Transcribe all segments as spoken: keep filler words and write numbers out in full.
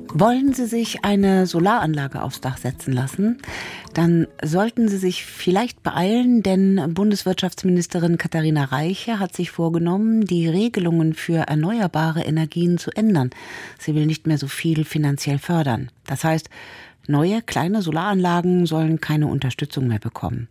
Wollen Sie sich eine Solaranlage aufs Dach setzen lassen? Dann sollten Sie sich vielleicht beeilen, denn Bundeswirtschaftsministerin Katharina Reiche hat sich vorgenommen, die Regelungen für erneuerbare Energien zu ändern. Sie will nicht mehr so viel finanziell fördern. Das heißt, neue kleine Solaranlagen sollen keine Unterstützung mehr bekommen.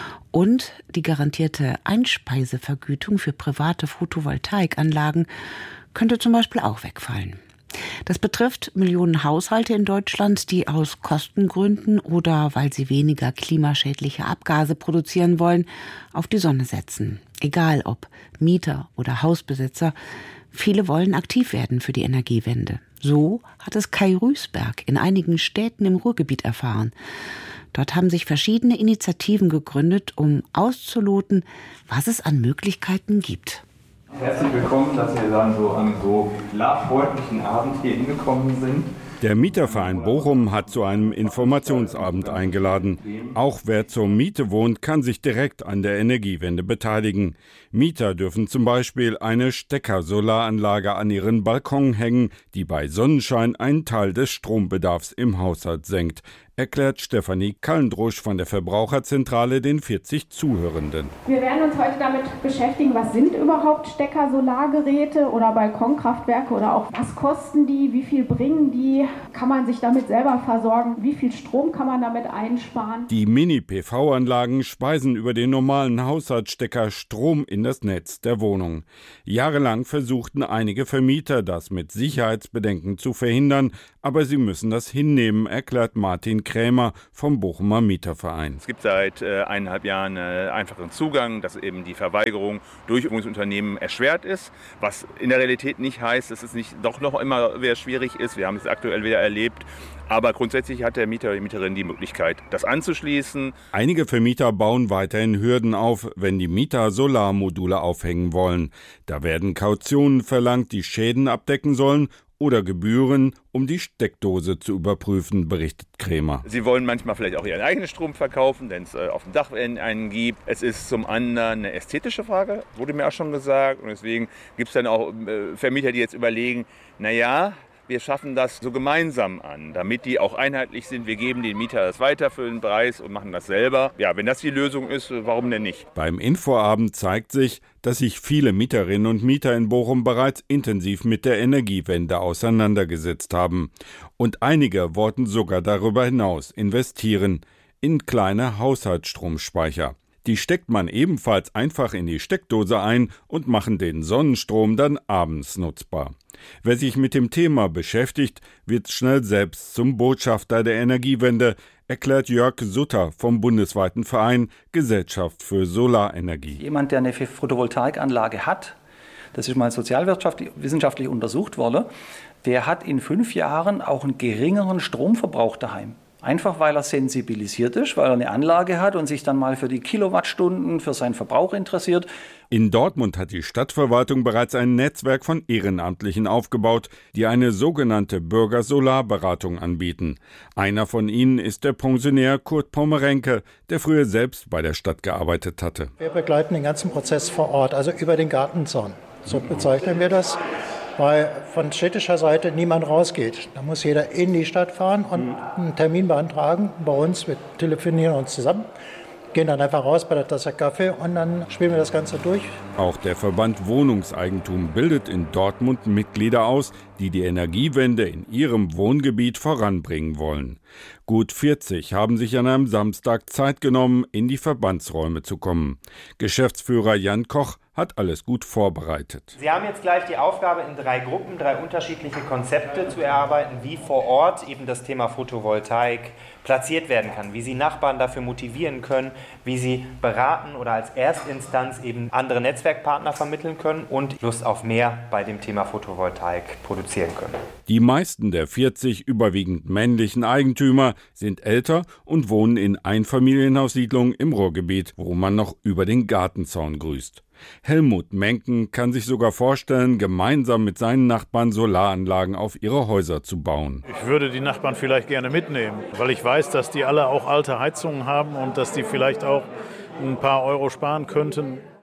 Und die garantierte Einspeisevergütung für private Photovoltaikanlagen könnte zum Beispiel auch wegfallen. Das betrifft Millionen Haushalte in Deutschland, die aus Kostengründen oder weil sie weniger klimaschädliche Abgase produzieren wollen, auf die Sonne setzen. Egal ob Mieter oder Hausbesitzer, viele wollen aktiv werden für die Energiewende. So hat es Kai Rüßberg in einigen Städten im Ruhrgebiet erfahren. Dort haben sich verschiedene Initiativen gegründet, um auszuloten, was es an Möglichkeiten gibt. Herzlich willkommen, dass wir dann so an so lachfreundlichen Abend hier hingekommen sind. Der Mieterverein Bochum hat zu einem Informationsabend eingeladen. Auch wer zur Miete wohnt, kann sich direkt an der Energiewende beteiligen. Mieter dürfen zum Beispiel eine Stecker-Solaranlage an ihren Balkon hängen, die bei Sonnenschein einen Teil des Strombedarfs im Haushalt senkt, erklärt Stefanie Kallendrusch von der Verbraucherzentrale den vierzig Zuhörenden. Wir werden uns heute damit beschäftigen, was sind überhaupt Stecker-Solargeräte oder Balkonkraftwerke oder auch was kosten die, wie viel bringen die, kann man sich damit selber versorgen, wie viel Strom kann man damit einsparen. Die Mini-P V-Anlagen speisen über den normalen Haushaltsstecker Strom in das Netz der Wohnung. Jahrelang versuchten einige Vermieter, das mit Sicherheitsbedenken zu verhindern, aber sie müssen das hinnehmen, erklärt Martin Krämer vom Bochumer Mieterverein. Es gibt seit äh, eineinhalb Jahren äh, einfachen Zugang, dass eben die Verweigerung durch Wohnungsunternehmen erschwert ist, was in der Realität nicht heißt, dass es nicht doch noch immer sehr schwierig ist. Wir haben es aktuell wieder erlebt. Aber grundsätzlich hat der Mieter oder die Mieterin die Möglichkeit, das anzuschließen. Einige Vermieter bauen weiterhin Hürden auf, wenn die Mieter Solarmodule aufhängen wollen. Da werden Kautionen verlangt, die Schäden abdecken sollen, oder Gebühren, um die Steckdose zu überprüfen, berichtet Krämer. Sie wollen manchmal vielleicht auch ihren eigenen Strom verkaufen, wenn es äh, auf dem Dach einen gibt. Es ist zum anderen eine ästhetische Frage, wurde mir auch schon gesagt. Und deswegen gibt es dann auch äh, Vermieter, die jetzt überlegen, naja, wir schaffen das so gemeinsam an, damit die auch einheitlich sind. Wir geben den Mieter das weiter für den Preis und machen das selber. Ja, wenn das die Lösung ist, warum denn nicht? Beim Infoabend zeigt sich, dass sich viele Mieterinnen und Mieter in Bochum bereits intensiv mit der Energiewende auseinandergesetzt haben. Und einige wollten sogar darüber hinaus investieren in kleine Haushaltsstromspeicher. Die steckt man ebenfalls einfach in die Steckdose ein und machen den Sonnenstrom dann abends nutzbar. Wer sich mit dem Thema beschäftigt, wird schnell selbst zum Botschafter der Energiewende, erklärt Jörg Sutter vom bundesweiten Verein Gesellschaft für Solarenergie. Jemand, der eine Photovoltaikanlage hat, das ist mal sozialwissenschaftlich untersucht worden, der hat in fünf Jahren auch einen geringeren Stromverbrauch daheim. Einfach weil er sensibilisiert ist, weil er eine Anlage hat und sich dann mal für die Kilowattstunden, für seinen Verbrauch interessiert. In Dortmund hat die Stadtverwaltung bereits ein Netzwerk von Ehrenamtlichen aufgebaut, die eine sogenannte Bürgersolarberatung anbieten. Einer von ihnen ist der Pensionär Kurt Pommerenke, der früher selbst bei der Stadt gearbeitet hatte. Wir begleiten den ganzen Prozess vor Ort, also über den Gartenzaun. So bezeichnen wir das. Weil von städtischer Seite niemand rausgeht. Da muss jeder in die Stadt fahren und einen Termin beantragen. Bei uns, wir telefonieren uns zusammen, gehen dann einfach raus bei der Tasse Kaffee und dann spielen wir das Ganze durch. Auch der Verband Wohnungseigentum bildet in Dortmund Mitglieder aus, die die Energiewende in ihrem Wohngebiet voranbringen wollen. Gut vierzig haben sich an einem Samstag Zeit genommen, in die Verbandsräume zu kommen. Geschäftsführer Jan Koch hat alles gut vorbereitet. Sie haben jetzt gleich die Aufgabe, in drei Gruppen drei unterschiedliche Konzepte zu erarbeiten, wie vor Ort eben das Thema Photovoltaik platziert werden kann, wie Sie Nachbarn dafür motivieren können, wie Sie beraten oder als Erstinstanz eben andere Netzwerkpartner vermitteln können und Lust auf mehr bei dem Thema Photovoltaik produzieren können. Die meisten der vierzig überwiegend männlichen Eigentümer sind älter und wohnen in Einfamilienhaussiedlungen im Ruhrgebiet, wo man noch über den Gartenzaun grüßt. Helmut Menken kann sich sogar vorstellen, gemeinsam mit seinen Nachbarn Solaranlagen auf ihre Häuser zu bauen. Ich würde die Nachbarn vielleicht gerne mitnehmen, weil ich weiß, dass die alle auch alte Heizungen haben und dass die vielleicht auch ein paar Euro sparen könnten.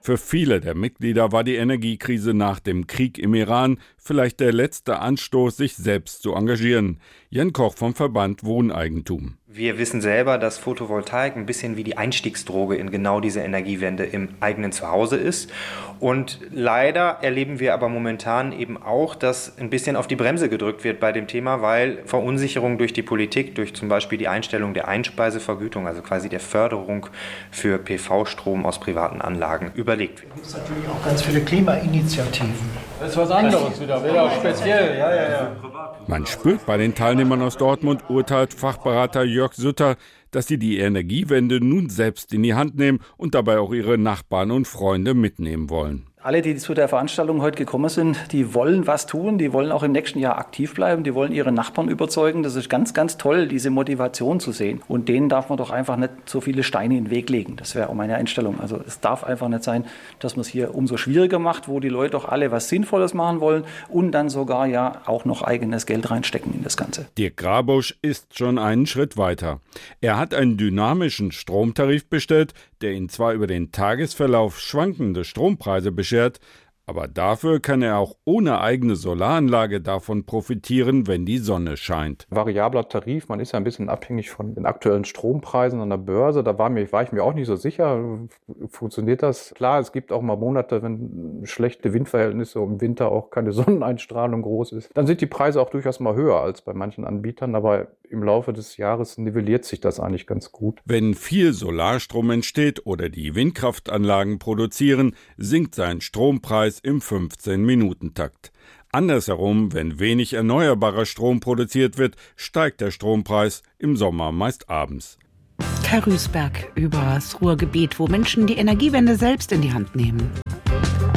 Für viele der Mitglieder war die Energiekrise nach dem Krieg im Iran vielleicht der letzte Anstoß, sich selbst zu engagieren. Jan Koch vom Verband Wohneigentum. Wir wissen selber, dass Photovoltaik ein bisschen wie die Einstiegsdroge in genau diese Energiewende im eigenen Zuhause ist. Und leider erleben wir aber momentan eben auch, dass ein bisschen auf die Bremse gedrückt wird bei dem Thema, weil Verunsicherung durch die Politik, durch zum Beispiel die Einstellung der Einspeisevergütung, also quasi der Förderung für P V-Strom aus privaten Anlagen, überlegt wird. Es gibt natürlich auch ganz viele Klimainitiativen. Das ist was anderes wieder, wieder speziell. Ja, ja, ja. Man spürt bei den Teilnehmern aus Dortmund, urteilt Fachberater Jörg Sutter, dass sie die Energiewende nun selbst in die Hand nehmen und dabei auch ihre Nachbarn und Freunde mitnehmen wollen. Alle, die zu der Veranstaltung heute gekommen sind, die wollen was tun, die wollen auch im nächsten Jahr aktiv bleiben, die wollen ihre Nachbarn überzeugen. Das ist ganz, ganz toll, diese Motivation zu sehen. Und denen darf man doch einfach nicht so viele Steine in den Weg legen. Das wäre auch meine Einstellung. Also es darf einfach nicht sein, dass man es hier umso schwieriger macht, wo die Leute doch alle was Sinnvolles machen wollen und dann sogar ja auch noch eigenes Geld reinstecken in das Ganze. Dirk Grabusch ist schon einen Schritt weiter. Er hat einen dynamischen Stromtarif bestellt, der ihn zwar über den Tagesverlauf schwankende Strompreise beschert, aber dafür kann er auch ohne eigene Solaranlage davon profitieren, wenn die Sonne scheint. Variabler Tarif, man ist ja ein bisschen abhängig von den aktuellen Strompreisen an der Börse. Da war, mir, war ich mir auch nicht so sicher, funktioniert das? Klar, es gibt auch mal Monate, wenn schlechte Windverhältnisse und im Winter auch keine Sonneneinstrahlung groß ist. Dann sind die Preise auch durchaus mal höher als bei manchen Anbietern, aber im Laufe des Jahres nivelliert sich das eigentlich ganz gut. Wenn viel Solarstrom entsteht oder die Windkraftanlagen produzieren, sinkt sein Strompreis im fünfzehn-Minuten-Takt. Andersherum, wenn wenig erneuerbarer Strom produziert wird, steigt der Strompreis im Sommer meist abends. Kai Rüßberg über das Ruhrgebiet, wo Menschen die Energiewende selbst in die Hand nehmen.